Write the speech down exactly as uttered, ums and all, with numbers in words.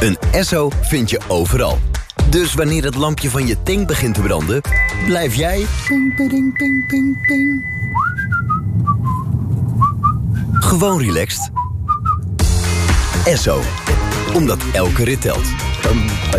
Een Esso vind je overal. Dus wanneer het lampje van je tank begint te branden, blijf jij ping, ping, ping, ping, ping. Gewoon relaxed. Esso. Omdat elke rit telt.